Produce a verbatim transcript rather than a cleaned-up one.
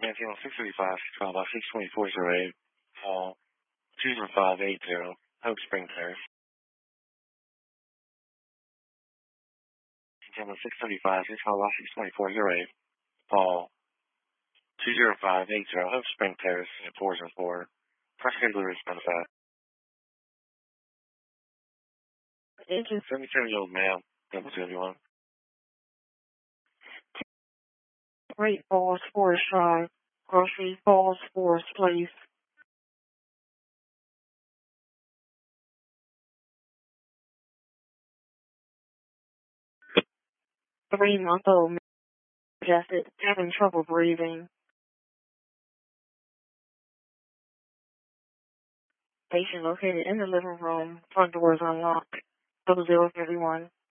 Nancy on six thirty-five, followed by six twenty-four zero eight, call two zero five eight zero, Hope Spring Terrace. Nancy on six thirty-five, followed by six twenty-four zero eight, call two zero five eight zero, Hope Spring Terrace, at four zero four. Press delivery is notified. Agent seventy-seven-year-old male, double two everyone. Great Falls Forest Drive, Grocery Falls Forest Place. Three-month-old Majestic having trouble breathing. Patient located in the living room. Front door is unlocked. Double zero everyone.